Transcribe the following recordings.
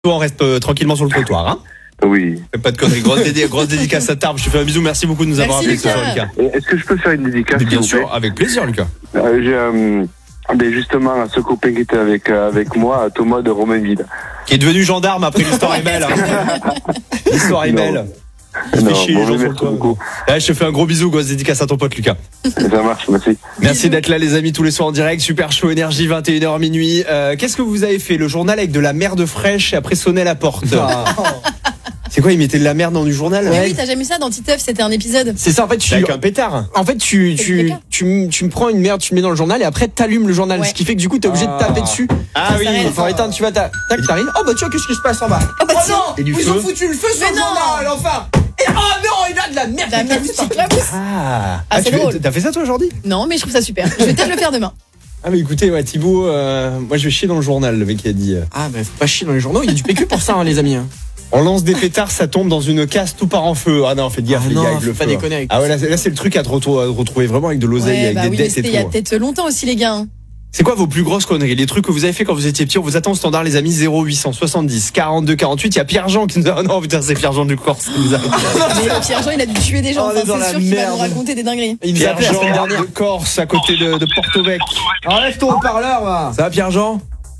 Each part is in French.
On reste tranquillement sur le trottoir, hein. Oui. Fais pas de conneries. Grosse dédicace à Tarbes. Je te fais un bisou. Merci beaucoup de nous avoir appelé ce soir, Lucas. Est-ce que je peux faire une dédicace? Mais bien sûr, avec plaisir, Lucas. J'ai justement ce copain qui était avec moi, Thomas de Romainville. Qui est devenu gendarme après l'histoire est belle. Hein. L'histoire est belle. Il fait chier les gens sur le toit. Je te fais un gros bisou, grosse dédicace à ton pote Lucas. Ça marche, merci. Merci d'être là les amis tous les soirs en direct. Super Show Énergie, 21h minuit. Qu'est-ce que vous avez fait? Le journal avec de la merde fraîche et après sonner la porte. C'est quoi, il mettait de la merde dans du journal? Mais oui, t'as jamais vu ça dans Titeuf, c'était un épisode. C'est ça, en fait, avec un pétard. En fait, tu me prends une merde, tu le mets dans le journal et après t'allumes le journal, ce qui fait que du coup t'es obligé de taper dessus. Ah oui, il faut éteindre, tu vas tac, t'arrives. Oh bah tu vois, qu'est-ce qui se passe en bas? Oh bah non, ils ont foutu le feu sur le journal, enfin. Et oh non, il a de la merde. La merde qui clabousse. C'est drôle. T'as fait ça toi aujourd'hui? Non, mais je trouve ça super. Je vais peut-être le faire demain. Ah mais écoutez, ouais, Thibaut, moi je vais chier dans le journal, le mec qui a dit. Ah mais faut pas chier dans les journaux, il y a du PQ pour ça, hein, les amis. On lance des pétards, ça tombe dans une casse, tout part en feu. Ah non, faites gaffe, les gars, avec le feu. Pas déconner avec ouais, là c'est le truc à te retrouver vraiment avec de l'oseille, avec des dettes et tout. Il y a peut-être longtemps aussi, les gars. C'est quoi vos plus grosses conneries? Les trucs que vous avez fait quand vous étiez petit? On vous attend au standard, les amis. 0870 42 48. Il y a Pierre-Jean qui nous a. Non, putain, c'est Pierre-Jean du Corse qui nous a. Mais Pierre-Jean, il a dû tuer des gens. C'est sûr qu'il va nous raconter des dingueries. Pierre-Jean de Corse, à côté de Porto-Vec. Enlève ton haut-parleur, va. Ça va, Pierre-Jean?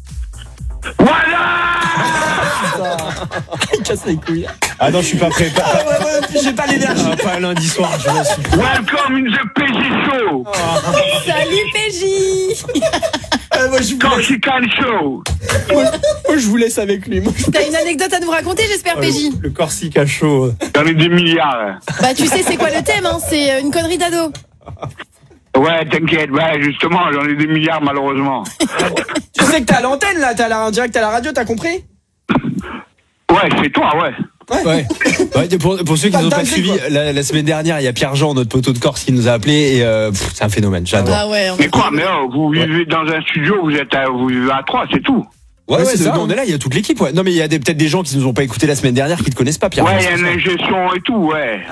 Voilà. Il casse les couilles. Ah non, je suis pas prêt. J'ai pas l'énergie. Pas lundi soir, je m'en suis. Welcome in the PJ Show. Salut PJ. Corsican Show. Moi, je vous laisse avec lui. T'as une anecdote à nous raconter, j'espère, PJ? Le Corsica Show. J'en ai des milliards. Bah, tu sais, c'est quoi le thème, hein? C'est une connerie d'ado. Ouais, t'inquiète, justement, j'en ai des milliards, malheureusement. Tu sais que t'es à l'antenne, là, t'es en direct à la radio, t'as compris? Ouais, c'est toi, ouais. Pour ceux qui n'ont pas suivi, la semaine dernière, il y a Pierre-Jean, notre poteau de Corse, qui nous a appelé et c'est un phénomène, j'adore. Ah ouais, mais quoi, mais vous vivez dans un studio, vous vivez à 3, c'est tout. Ouais, c'est ça. On est là, il y a toute l'équipe, ouais. Non, mais il y a peut-être des gens qui nous ont pas écouté la semaine dernière, qui te connaissent pas, Pierre. Ouais, il y a une ingestion et tout, ouais.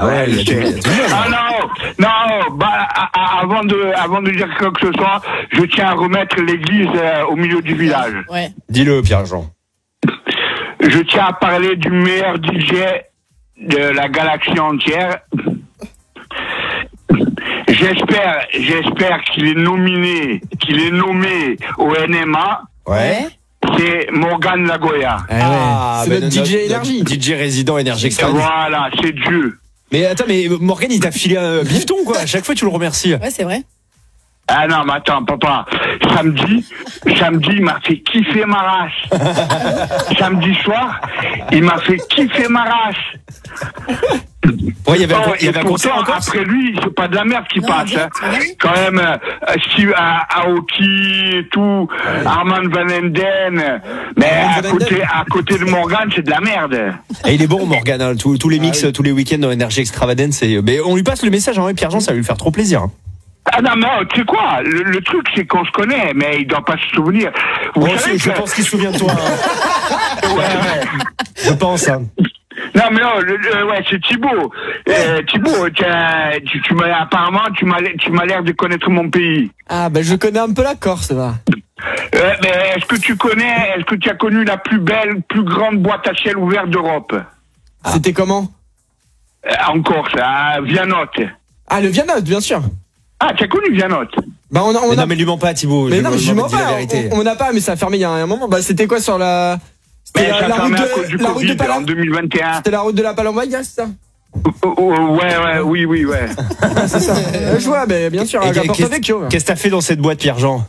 Non, avant de dire quoi que ce soit, je tiens à remettre l'église au milieu du village. Ouais. Dis-le, Pierre-Jean. Je tiens à parler du meilleur DJ de la galaxie entière. J'espère qu'il est nommé au NMA. Ouais. C'est Morgan Lagoya. C'est notre DJ Énergie. DJ résident Énergie Extra. Voilà, c'est Dieu. Mais attends, mais Morgan, il t'a filé un bifton, quoi. À chaque fois, tu le remercies. Ouais, c'est vrai. Ah non, mais attends, papa. Samedi, il m'a fait kiffer ma race. Samedi soir, il m'a fait kiffer ma race. Ouais, il y avait un concert encore. Après lui, c'est pas de la merde qui passe. Hein. Quand même, Steve Aoki et tout, Armand Van Enden. Mais à côté de Morgan, c'est de la merde. Et il est bon, Morgan. Hein. Tous les mix, tous les week-ends dans Énergie Extravagance. Mais on lui passe le message, hein, Pierre-Jean, ça va lui faire trop plaisir. Hein. Ah non, mais tu sais quoi, le truc c'est qu'on se connaît, mais il doit pas se souvenir. Je pense qu'il se souvient de toi. Hein. Ouais. Je pense. Hein. Non mais non, ouais, c'est Thibaut. Thibaut, apparemment tu m'as l'air de connaître mon pays. Ah bah je connais un peu la Corse, va. Mais est-ce que tu as connu la plus grande boîte à ciel ouvert d'Europe? C'était comment? En Corse, à Vianotte. Ah, le Vianotte, bien sûr. Ah, tu as connu Vianotte? Bah non, mais lui mens pas, Thibaut. Mais non, je mens pas. On n'a pas, mais ça a fermé il y a un moment. Bah c'était quoi sur la? Mais ça a fermé à cause du Covid en 2021. C'était la route de la Palombaga, c'est ça? Oui, ouais. C'est ça. Je vois, mais bien sûr. Qu'est-ce que t'as fait dans cette boîte, Pierre-Jean?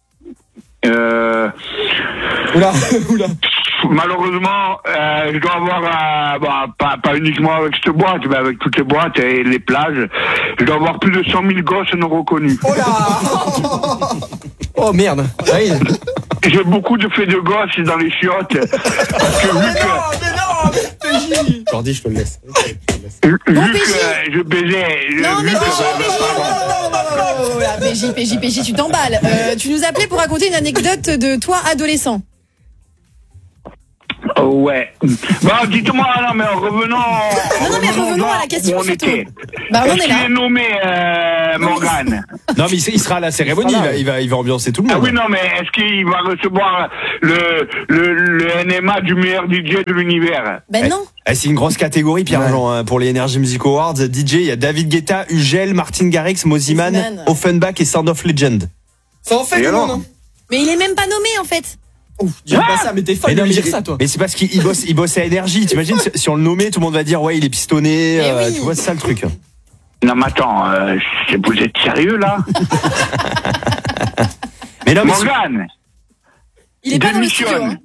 Oula. Malheureusement, je dois avoir, pas uniquement avec cette boîte, mais avec toutes les boîtes et les plages, je dois avoir plus de 100 000 gosses non reconnus. Oh là. Oh merde. J'ai beaucoup de faits de gosses dans les chiottes. Jordi, je te le laisse. Vu que je baisais... Non, mais PJ, tu t'emballes. Tu nous appelais pour raconter une anecdote de toi adolescent. Ouais. Bon, dites-moi, non, mais revenons. Non, mais revenons à la question. Où on était. Bah, on est Est-ce là. qu'il est nommé, Morgane? Non, mais il sera à la cérémonie, il va ambiancer tout le monde. Ah oui, non, mais est-ce qu'il va recevoir le NMA du meilleur DJ de l'univers? Ben non. C'est une grosse catégorie, Pierre-Jean, pour les Energy Music Awards. DJ, il y a David Guetta, Ugel, Martin Garrix, Moziman, Offenbach et Sound of Legend. Ça en fait du monde, hein. Mais il est même pas nommé, en fait. Ouf, dis pas ça, mais t'es folle de me dire ça, toi. Mais c'est parce qu'il bosse à Energy. T'imagines, si on le nommait, tout le monde va dire, ouais, il est pistonné. Oui. Tu vois, c'est ça le truc. Non, mais attends, vous êtes sérieux, là? Mais non, mais Morgane! Il est pas dans le studio. Hein.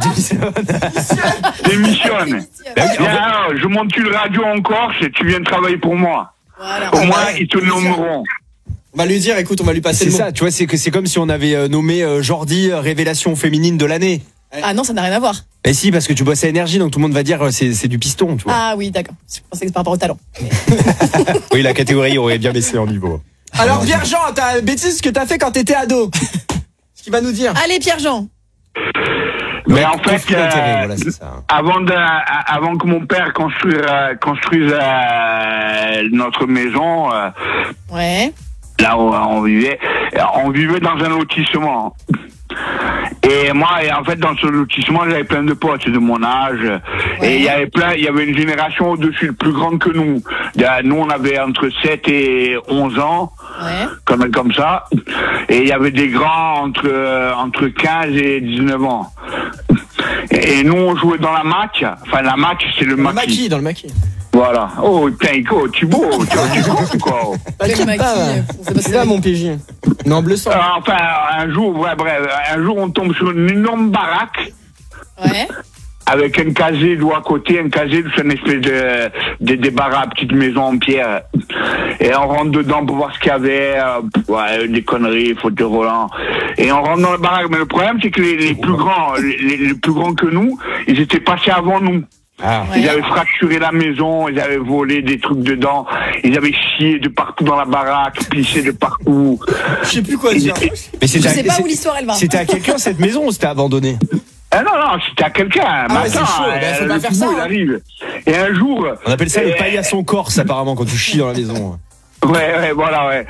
Démissionne. Viens, je monte une radio en Corse et tu viens travailler pour moi. Voilà. Au moins, ils te nommeront. On va lui dire, écoute, on va lui passer le mot. C'est ça, tu vois, c'est comme si on avait nommé Jordi révélation féminine de l'année. Ah non, ça n'a rien à voir. Et si, parce que tu bosses à Énergie, donc tout le monde va dire c'est du piston, tu vois. Ah oui, d'accord. Je pensais que c'est par rapport au talent. Oui, la catégorie aurait bien baissé en niveau. Alors, Pierre-Jean, t'as une bêtise que t'as fait quand t'étais ado. Ce qu'il va nous dire. Allez, Pierre-Jean. Mais en fait, voilà, c'est ça. avant que mon père construise notre maison, Ouais. là où on vivait dans un lotissement. Et moi, en fait, dans ce lotissement, j'avais plein de potes de mon âge. Ouais. Et il y avait une génération au-dessus, plus grande que nous. Nous, on avait entre 7 et 11 ans. Ouais. Comme ça. Et il y avait des grands entre 15 et 19 ans. Et nous, on jouait dans la match. Enfin, la match, c'est le maquis. Dans le maquis. Voilà. Oh, putain, Thibaut, tu comprends quoi? C'est là, mon PJ. Non, bleu sang. Enfin, un jour, on tombe sur une énorme baraque. Ouais. Avec un casier d'eau à côté, c'est une espèce de baraque, petite maison en pierre. Et on rentre dedans pour voir ce qu'il y avait, des conneries, fauteuil roulant. Et on rentre dans la baraque. Mais le problème, c'est que les plus grands que nous, ils étaient passés avant nous. Ah. Ils avaient fracturé la maison, ils avaient volé des trucs dedans, ils avaient chié de partout dans la baraque, pissé de partout. Je sais plus quoi dire. Mais je sais pas où l'histoire elle va. C'était à quelqu'un cette maison ou c'était abandonné? Ah non, c'était à quelqu'un. Ah ouais, c'est chaud, faut pas faire ça. Il arrive. Et un jour... On appelle ça le paillasson corse apparemment quand tu chies dans la maison. Ouais, voilà, ouais.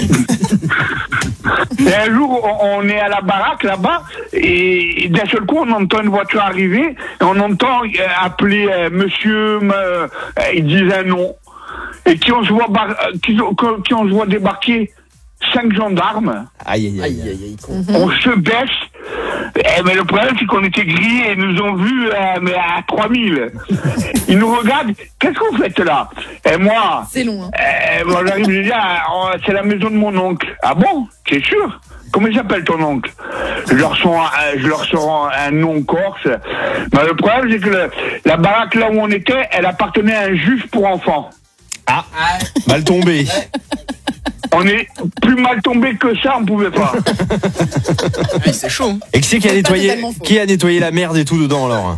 Et un jour, on est à la baraque là-bas, et d'un seul coup, on entend une voiture arriver, et on entend appeler monsieur, ils disent un nom, et qui on se voit débarquer 5 gendarmes. Aïe. On se baisse. Mais le problème, c'est qu'on était grillés et ils nous ont vus mais à 3000. Ils nous regardent. Qu'est-ce que vous faites là? Et moi... C'est long, hein. Moi, j'arrive, je dis, c'est la maison de mon oncle. Ah bon? C'est sûr? Comment il s'appelle ton oncle? Je leur sors un nom corse. Mais le problème, c'est que la baraque là où on était, elle appartenait à un juge pour enfants. Ah, mal tombé. On est plus mal tombé que ça, on pouvait pas. Ouais, c'est chaud. Et qui a nettoyé la merde et tout dedans alors?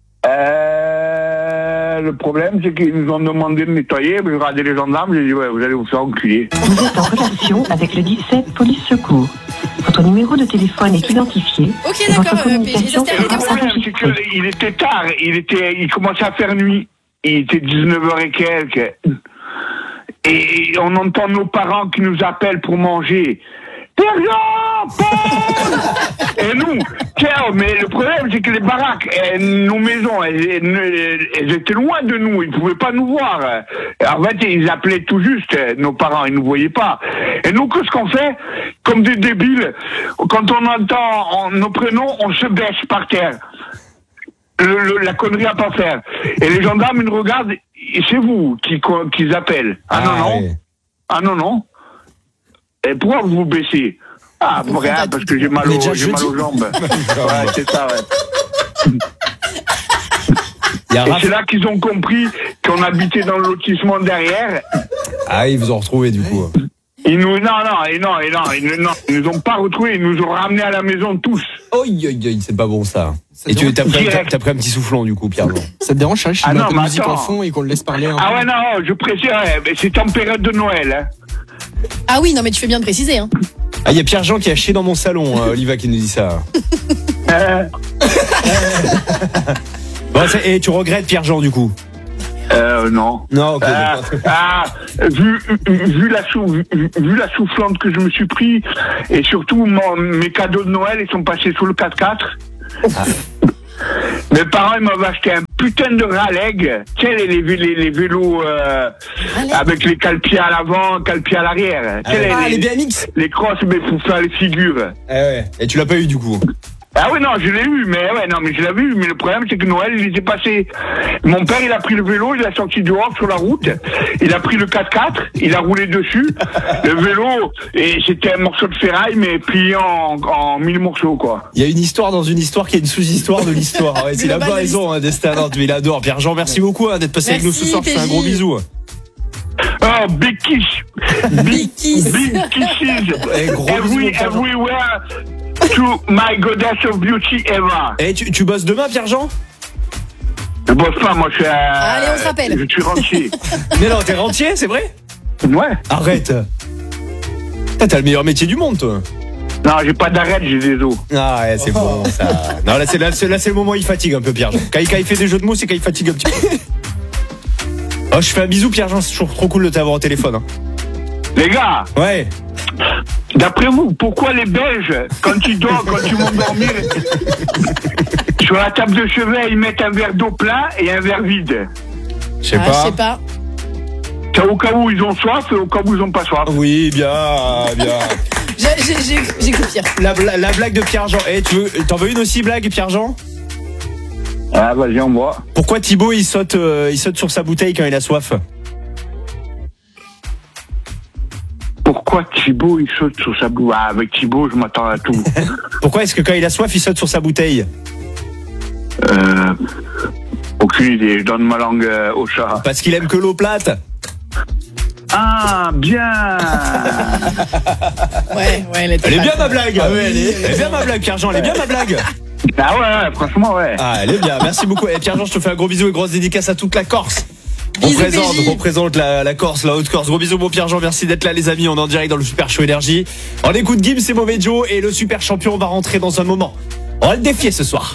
Le problème, c'est qu'ils nous ont demandé de nettoyer, mais j'ai regardé les gendarmes, j'ai dit ouais, vous allez vous faire enculer. Vous êtes en relation avec le 17 police secours. Votre numéro de téléphone est identifié. Ok, d'accord, Le problème, c'est qu'il était tard, il commençait à faire nuit. Il était 19h et quelques. Et on entend nos parents qui nous appellent pour manger. Pierre-Jean, Paul! Et nous, tiens, mais le problème, c'est que les baraques, nos maisons, elles étaient loin de nous, ils ne pouvaient pas nous voir. En fait, ils appelaient tout juste, nos parents, ils ne nous voyaient pas. Et nous, qu'est-ce qu'on fait? Comme des débiles, quand on entend nos prénoms, on se baisse par terre. La connerie à pas faire. Et les gendarmes, ils nous regardent, et c'est vous qu'ils appellent. Ah non. Et pourquoi vous vous baissez? Ah, pour rien, parce que j'ai mal aux jambes. Ouais, c'est ça, ouais. Et c'est là qu'ils ont compris qu'on habitait dans le lotissement derrière. Ah, ils vous ont retrouvé du coup. Ils nous ont pas retrouvés, ils nous ont ramenés à la maison tous. C'est pas bon ça. Et t'as pris un petit soufflon du coup, Pierre. Ça te dérange, je mets un peu de musique en fond et qu'on le laisse parler. Ah ouais, non, je précise, c'est en période de Noël. Hein. Ah oui, non mais tu fais bien de préciser. Hein. Ah, il y a Pierre-Jean qui a chié dans mon salon, Oliva qui nous dit ça. Bon, et tu regrettes Pierre-Jean du coup? Non. Non, ok. Vu la soufflante que je me suis pris, et surtout mes cadeaux de Noël, ils sont passés sous le 4x4. Mes parents, ils m'avaient acheté un putain de Raleigh, tu sais, les vélos avec les cale-pieds à l'avant, cale-pieds à l'arrière. Les BMX. Les crosses, mais pour faire les figures. Ouais. Et tu l'as pas eu du coup? Ah oui, non, je l'ai eu, mais je l'avais eu, mais le problème, c'est que Noël, il était passé. Mon père, il a pris le vélo, il l'a sorti dehors sur la route, il a pris le 4x4, il a roulé dessus, le vélo, et c'était un morceau de ferraille, mais plié en 1000 morceaux, quoi. Il y a une histoire dans une histoire qui est une sous-histoire de l'histoire. Ouais, c'est la raison, Destin, mais il adore. Pierre-Jean, merci beaucoup d'être passé avec nous ce soir, je fais un gros bisou. Oh, big kiss. Big kiss. Big kisses. Everywhere. To my goddess of beauty ever. Et tu bosses demain, Pierre-Jean? Je bosse pas, moi je suis Allez, on se rappelle. Je suis rentier. Mais non, t'es rentier, c'est vrai? Ouais. Arrête. T'as le meilleur métier du monde, toi. Non, j'ai pas d'arrête, j'ai des os. Ah ouais, c'est bon ça. Non, là c'est le moment où il fatigue un peu, Pierre-Jean. Quand il fait des jeux de mots, c'est quand il fatigue un petit peu. Oh, je fais un bisou, Pierre-Jean, c'est toujours trop cool de t'avoir au téléphone. Hein. Les gars. Ouais. D'après vous, pourquoi les Belges, quand ils vont dormir, sur la table de chevet, ils mettent un verre d'eau plein et un verre vide? Je sais pas. C'est au cas où ils ont soif et au cas où ils ont pas soif. Oui, bien. J'ai cru pire. La blague de Pierre-Jean. T'en veux une aussi, blague, Pierre-Jean? Ah, vas-y, on voit. Pourquoi Thibaut, il saute sur sa bouteille quand il a soif? Pourquoi Thibaut, il saute sur sa bouteille? Ah, avec Thibaut, je m'attends à tout. Pourquoi est-ce que quand il a soif, il saute sur sa bouteille? Aucune idée, je donne ma langue au chat. Parce qu'il aime que l'eau plate. Ah, bien. Ouais, elle est bien ma blague. Ah ouais, elle est bien ma blague, Pierre-Jean, elle est bien ma blague. Ah ouais, franchement, ouais. Ah, elle est bien, merci beaucoup. Et Pierre-Jean, je te fais un gros bisou et grosse dédicace à toute la Corse. On représente la Corse, la Haute-Corse. Gros bisous, mon Pierre-Jean, merci d'être là, les amis. On est en direct dans le Super Show Énergie. On écoute Gims et Mauvais Joe et le super champion va rentrer dans un moment. On va le défier ce soir.